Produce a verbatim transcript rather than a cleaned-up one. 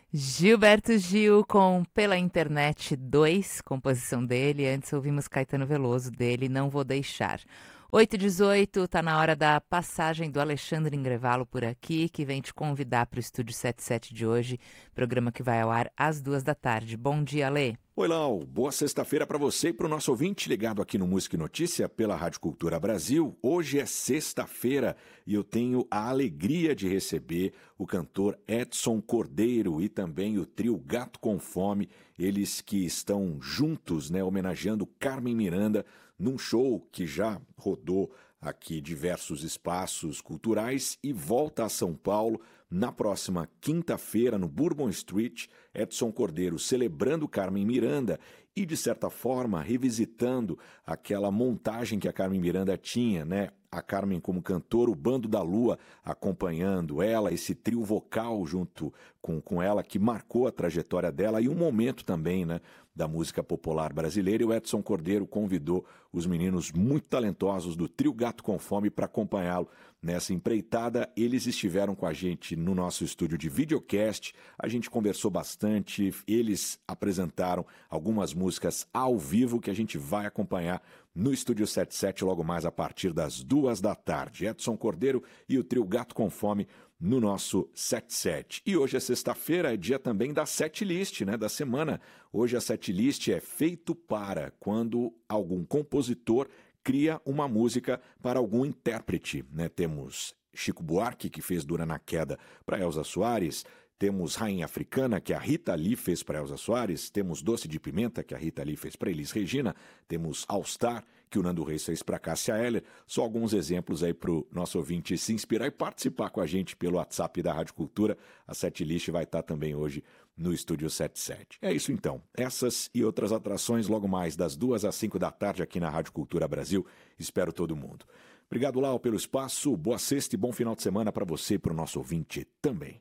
Gilberto Gil com Pela Internet dois, composição dele. Antes ouvimos Caetano Veloso dele, Não Vou Deixar. oito e dezoito, tá na hora da passagem do Alexandre Ingrevalo por aqui, que vem te convidar para o Estúdio setenta e sete de hoje, programa que vai ao ar às duas da tarde. Bom dia, Alê. Oi, Lau. Boa sexta-feira para você e para o nosso ouvinte ligado aqui no Música e Notícia pela Rádio Cultura Brasil. Hoje é sexta-feira e eu tenho a alegria de receber o cantor Edson Cordeiro e também o trio Gato com Fome, eles que estão juntos, né, homenageando Carmen Miranda num show que já rodou aqui diversos espaços culturais e volta a São Paulo na próxima quinta-feira no Bourbon Street. Edson Cordeiro celebrando Carmen Miranda e, de certa forma, revisitando aquela montagem que a Carmen Miranda tinha, né? A Carmen como cantora, o Bando da Lua acompanhando ela, esse trio vocal junto com, com ela que marcou a trajetória dela e um momento também, né, da música popular brasileira. E o Edson Cordeiro convidou os meninos muito talentosos do trio Gato com Fome para acompanhá-lo nessa empreitada. Eles estiveram com a gente no nosso estúdio de videocast, a gente conversou bastante, eles apresentaram algumas músicas ao vivo que a gente vai acompanhar no Estúdio setenta e sete logo mais a partir das duas da tarde. Edson Cordeiro e o trio Gato com Fome no nosso setenta e sete. E hoje é sexta-feira, é dia também da setlist, né, da semana. Hoje a setlist é feito para quando algum compositor cria uma música para algum intérprete, né? Temos Chico Buarque, que fez Dura na Queda para Elza Soares, temos Rainha Africana, que a Rita Lee fez para Elza Soares, temos Doce de Pimenta, que a Rita Lee fez para Elis Regina, temos All Star, que o Nando Reis fez para Cássia Eller. Só alguns exemplos aí para o nosso ouvinte se inspirar e participar com a gente pelo WhatsApp da Rádio Cultura. A setlist vai estar também hoje no Estúdio setenta e sete. É isso então. Essas e outras atrações logo mais das duas às cinco da tarde aqui na Rádio Cultura Brasil. Espero todo mundo. Obrigado, Lau, pelo espaço. Boa sexta e bom final de semana para você e para o nosso ouvinte também.